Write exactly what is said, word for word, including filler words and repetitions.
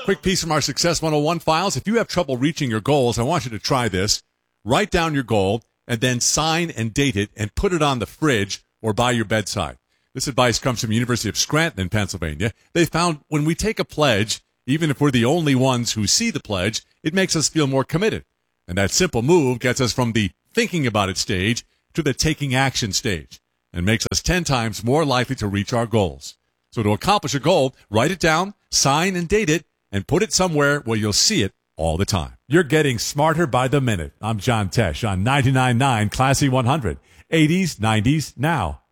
Quick piece from our Success one oh one files. If you have trouble reaching your goals, I want you to try this. Write down your goal and then sign and date it and put it on the fridge or by your bedside. This advice comes from the University of Scranton in Pennsylvania. They found when we take a pledge, even if we're the only ones who see the pledge, it makes us feel more committed. And that simple move gets us from the thinking about it stage to the taking action stage and makes us ten times more likely to reach our goals. So to accomplish a goal, write it down, sign and date it, and put it somewhere where you'll see it all the time. You're getting smarter by the minute. I'm John Tesh on ninety-nine point nine Classy one hundred. eighties, nineties, now.